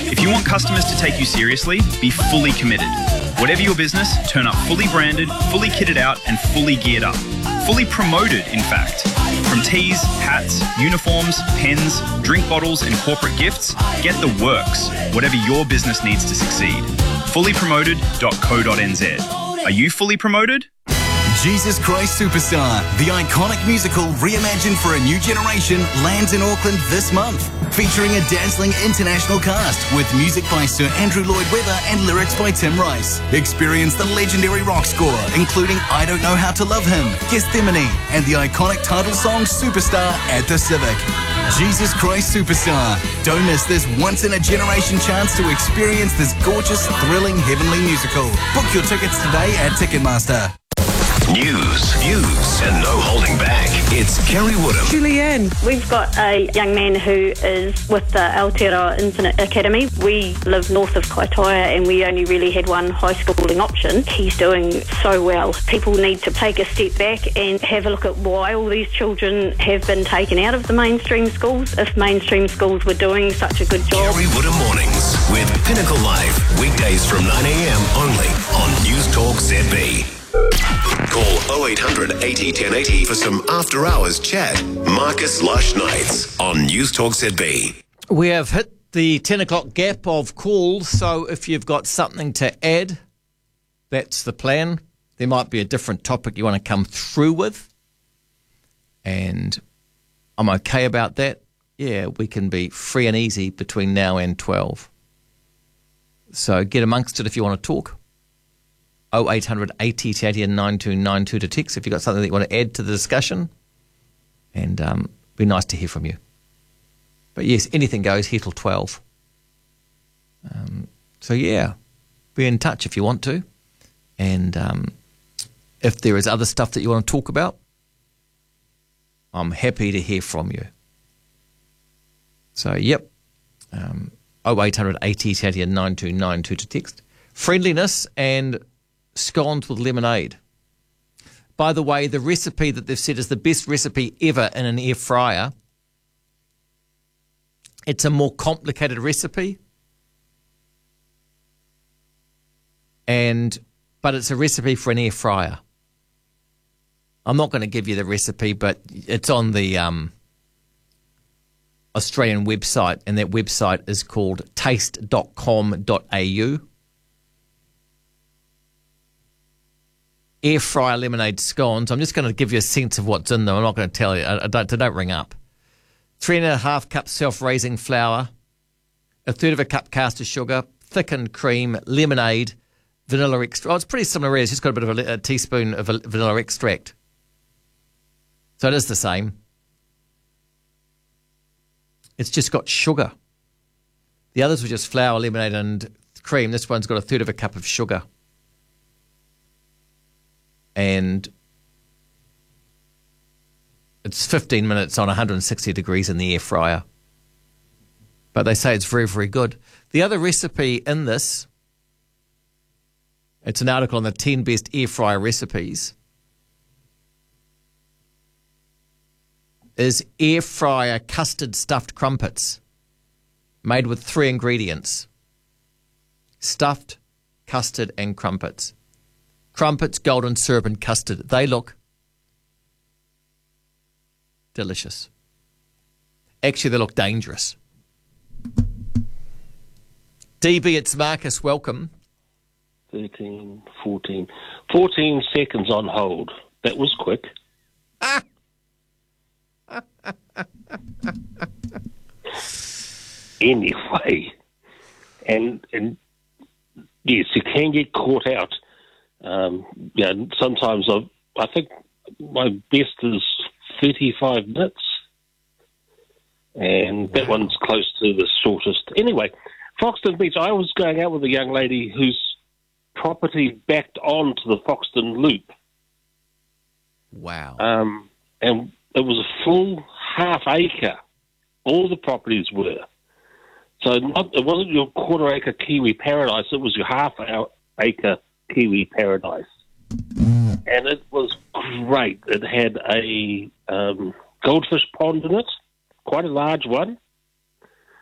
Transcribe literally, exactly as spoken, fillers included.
If you want customers to take you seriously, be fully committed. Whatever your business, turn up fully branded, fully kitted out, and fully geared up. Fully promoted, in fact. From tees, hats, uniforms, pens, drink bottles, and corporate gifts, get the works, whatever your business needs to succeed. fully promoted dot co dot n z. Are you fully promoted? Jesus Christ Superstar, the iconic musical reimagined for a new generation, lands in Auckland this month, featuring a dazzling international cast with music by Sir Andrew Lloyd Webber and lyrics by Tim Rice. Experience the legendary rock score, including I Don't Know How to Love Him, Gethsemane, and the iconic title song Superstar at the Civic. Jesus Christ Superstar. Don't miss this once-in-a-generation chance to experience this gorgeous, thrilling, heavenly musical. Book your tickets today at Ticketmaster. News, views, and no holding back. It's Kerry Woodham. Julianne. We've got a young man who is with the Aotearoa Infinite Academy. We live north of Kaitaia and we only really had one high schooling option. He's doing so well. People need to take a step back and have a look at why all these children have been taken out of the mainstream schools if mainstream schools were doing such a good job. Kerry Woodham Mornings with Pinnacle Live. Weekdays from nine a m only on News Talk Z B. Call oh eight hundred eighty ten eighty for some after-hours chat. Marcus Lush Nights on News Talk Z B. We have hit the ten o'clock gap of calls, so if you've got something to add, that's the plan. There might be a different topic you want to come through with, and I'm okay about that. Yeah, we can be free and easy between now and twelve. So get amongst it if you want to talk. oh eight hundred eighty ten eighty and nine two nine two to text if you've got something that you want to add to the discussion. And um, it'd be nice to hear from you. But yes, anything goes here till twelve. Um, so yeah, be in touch if you want to. And um, if there is other stuff that you want to talk about, I'm happy to hear from you. So yep, um, oh eight hundred eighty ten eighty and nine two nine two to text. Friendliness and scones with lemonade. By the way, the recipe that they've said is the best recipe ever in an air fryer. It's a more complicated recipe. And but it's a recipe for an air fryer. I'm not going to give you the recipe, but it's on the um, Australian website, and that website is called taste dot com dot a u. Air fryer lemonade scones. I'm just going to give you a sense of what's in them. I'm not going to tell you. I, I don't, don't ring up. Three and a half cups self-raising flour, a third of a cup caster sugar, thickened cream, lemonade, vanilla extract. Oh, it's pretty similar. It's just got a bit of a, a teaspoon of a vanilla extract. So it is the same. It's just got sugar. The others were just flour, lemonade, and cream. This one's got a third of a cup of sugar. And it's fifteen minutes on one hundred sixty degrees in the air fryer. But they say it's very, very good. The other recipe in this, it's an article on the ten best air fryer recipes, is air fryer custard stuffed crumpets made with three ingredients: stuffed, custard, and crumpets. Crumpets, golden syrup, and custard. They look delicious. Actually, they look dangerous. D B, it's Marcus. Welcome. thirteen, fourteen. fourteen seconds on hold. That was quick. Ah! Anyway, and, and yes, you can get caught out. Um, yeah, sometimes I, I think my best is thirty-five minutes, and that one's close to the shortest. Anyway, Foxton Beach, I was going out with a young lady whose property backed onto the Foxton Loop. Wow. Um, and it was a full half acre. All the properties were. So not, it wasn't your quarter acre Kiwi paradise, it was your half acre Kiwi paradise. Mm. And it was great. It had a um, goldfish pond in it, quite a large one.